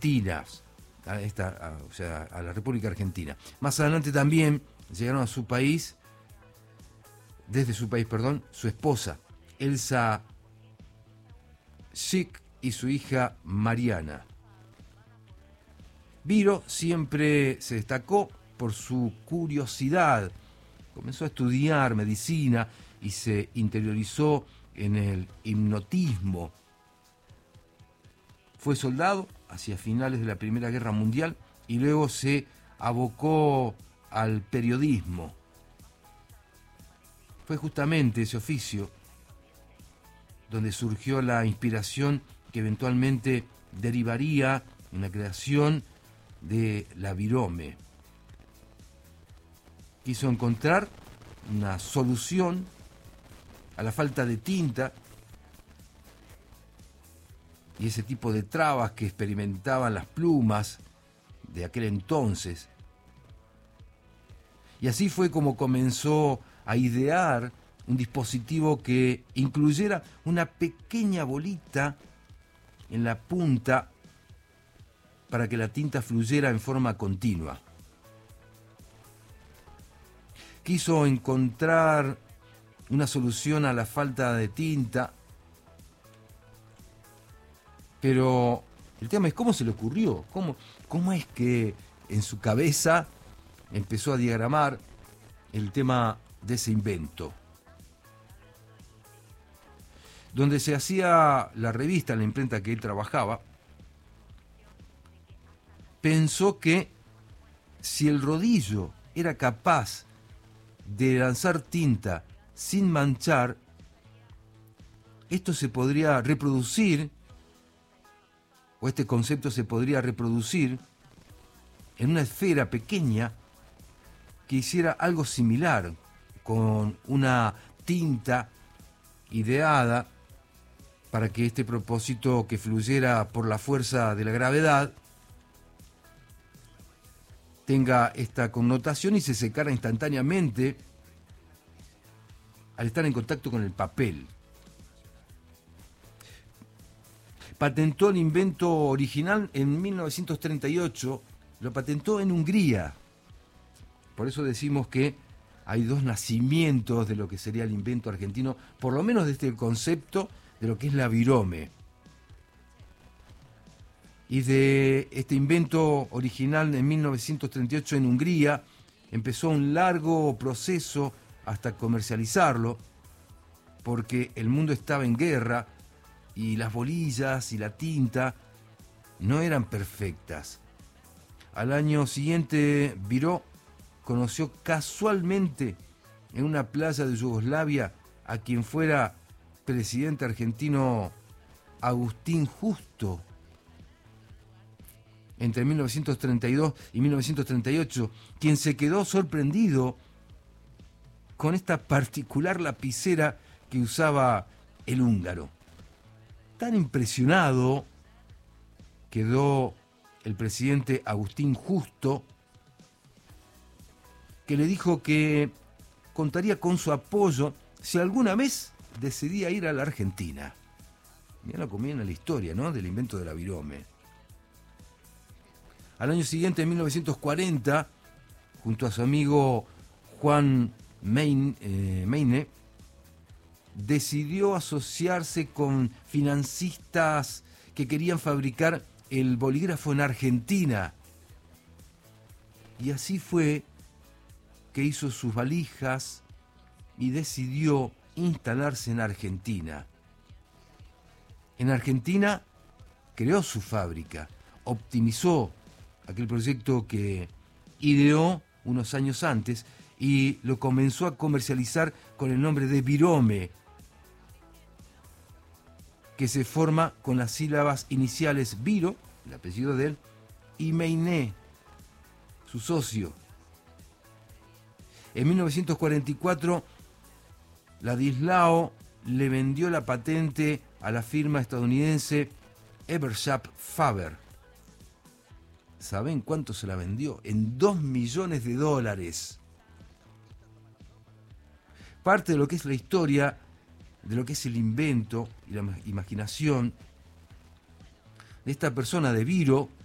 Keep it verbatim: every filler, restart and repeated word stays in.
argentinas, a esta, a, o sea, a la República Argentina. Más adelante también llegaron a su país, desde su país, perdón, su esposa, Elsa Schick, y su hija Mariana. Viro siempre se destacó por su curiosidad. Comenzó a estudiar medicina y se interiorizó en el hipnotismo. Fue soldado hacia finales de la Primera Guerra Mundial y luego se abocó al periodismo. Fue justamente ese oficio donde surgió la inspiración que eventualmente derivaría en la creación de la Virome. Quiso encontrar una solución a la falta de tinta y ese tipo de trabas que experimentaban las plumas de aquel entonces. Y así fue como comenzó a idear un dispositivo que incluyera una pequeña bolita en la punta para que la tinta fluyera en forma continua. Quiso encontrar una solución a la falta de tinta, pero el tema es cómo se le ocurrió, cómo, cómo es que en su cabeza empezó a diagramar el tema de ese invento. Donde se hacía la revista, en la imprenta que él trabajaba, pensó que si el rodillo era capaz de lanzar tinta sin manchar, esto se podría reproducir, o este concepto se podría reproducir en una esfera pequeña que hiciera algo similar, con una tinta ideada para que este propósito que fluyera por la fuerza de la gravedad tenga esta connotación y se secara instantáneamente al estar en contacto con el papel. Patentó el invento original en mil novecientos treinta y ocho, lo patentó en Hungría. Por eso decimos que hay dos nacimientos de lo que sería el invento argentino, por lo menos de este concepto de lo que es la Virome. Y de este invento original en mil novecientos treinta y ocho en Hungría, empezó un largo proceso hasta comercializarlo, porque el mundo estaba en guerra y las bolillas y la tinta no eran perfectas. Al año siguiente, Viró conoció casualmente en una playa de Yugoslavia a quien fuera presidente argentino Agustín Justo entre mil novecientos treinta y dos y mil novecientos treinta y ocho, quien se quedó sorprendido con esta particular lapicera que usaba el húngaro. Tan impresionado quedó el presidente Agustín Justo, que le dijo que contaría con su apoyo si alguna vez decidía ir a la Argentina. Ya lo comienza la historia, ¿no?, del invento de la Virome. Al año siguiente, en mil novecientos cuarenta, junto a su amigo Juan Meine, eh, Meine, decidió asociarse con financistas que querían fabricar el bolígrafo en Argentina. Y así fue que hizo sus valijas y decidió instalarse en Argentina. En Argentina creó su fábrica, optimizó aquel proyecto que ideó unos años antes y lo comenzó a comercializar con el nombre de Virome, que se forma con las sílabas iniciales Viro, el apellido de él, y Meine, su socio. En mil novecientos cuarenta y cuatro, Ladislao le vendió la patente a la firma estadounidense Evershapp Faber. ¿Saben cuánto se la vendió? En dos millones de dólares. Parte de lo que es la historia, de lo que es el invento y la imaginación de esta persona de Viro,